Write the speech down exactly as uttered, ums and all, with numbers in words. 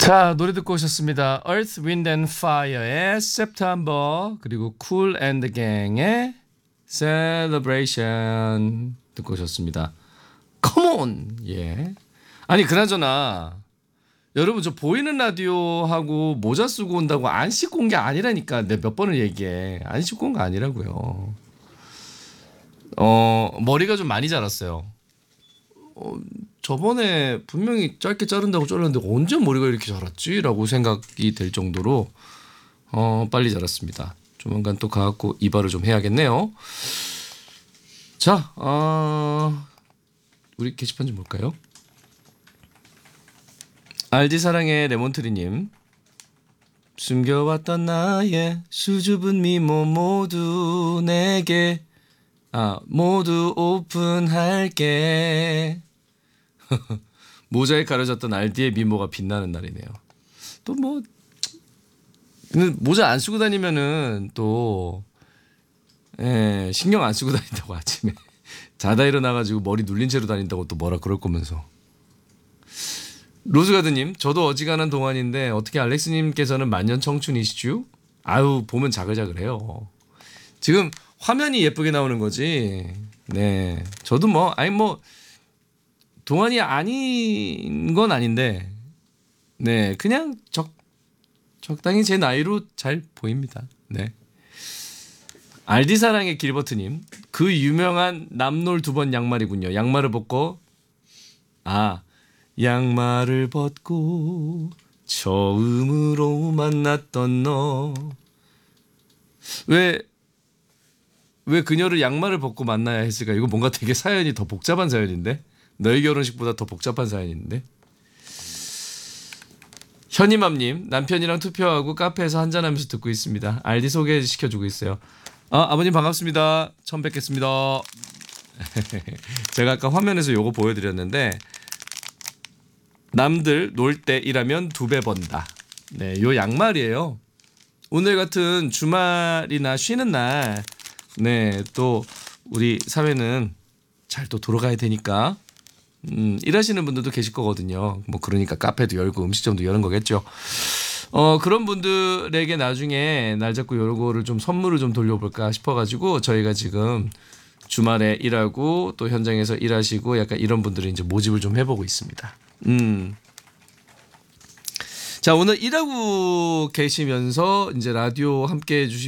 자, 노래 듣고 오셨습니다. Earth, Wind and Fire의 September, 그리고 Cool and the Gang의 Celebration 듣고 오셨습니다. Come on! 예. 아니, 그나저나 여러분, 저 보이는 라디오하고 모자 쓰고 온다고 안 씻고 온 게 아니라니까. 내가 몇 번을 얘기해. 안 씻고 온 거 아니라고요. 어, 머리가 좀 많이 자랐어요. 어, 저번에 분명히 짧게 자른다고 잘랐는데 언제 머리가 이렇게 자랐지? 라고 생각이 될 정도로 어, 빨리 자랐습니다. 조만간 또 가갖고 이발을 좀 해야겠네요. 자, 어, 우리 게시판 좀 볼까요? 알지 사랑의 레몬트리님, 숨겨왔던 나의 수줍은 미모 모두 내게 아 모두 오픈할게. 모자에 가려졌던 알디의 미모가 빛나는 날이네요. 또 뭐 근데 모자 안 쓰고 다니면은 또 예, 신경 안 쓰고 다닌다고 아침에 자다 일어나가지고 머리 눌린 채로 다닌다고 또 뭐라 그럴 거면서. 로즈가드님, 저도 어지간한 동안인데 어떻게 알렉스님께서는 만년 청춘이시죠? 아유, 보면 자글자글해요. 지금 화면이 예쁘게 나오는 거지. 네, 저도 뭐 아니 뭐 동안이 아닌 건 아닌데, 네, 그냥 적 적당히 제 나이로 잘 보입니다. 네. 알디 사랑의 길버트님, 그 유명한 남놀 두 번 양말이군요. 양말을 벗고 아. 양말을 벗고 처음으로 만났던 너. 왜, 왜 그녀를 양말을 벗고 만나야 했을까? 이거 뭔가 되게 사연이 더 복잡한 사연인데? 너의 결혼식보다 더 복잡한 사연인데? 현이맘님, 남편이랑 투표하고 카페에서 한잔하면서 듣고 있습니다. 알디 소개시켜주고 있어요. 아, 아버님 반갑습니다. 처음 뵙겠습니다. 제가 아까 화면에서 요거 보여드렸는데, 남들 놀 때 일하면 두 배 번다. 네, 요 양말이에요. 오늘 같은 주말이나 쉬는 날, 네, 또 우리 사회는 잘 또 돌아가야 되니까, 음, 일하시는 분들도 계실 거거든요. 뭐 그러니까 카페도 열고 음식점도 여는 거겠죠. 어, 그런 분들에게 나중에 날 잡고 요거를 좀 선물을 좀 돌려볼까 싶어가지고 저희가 지금 주말에 일하고 또 현장에서 일하시고 약간 이런 분들을 이제 모집을 좀 해보고 있습니다. 음. 자, 오늘 일하고 계시면서 이제 라디오 함께 해주시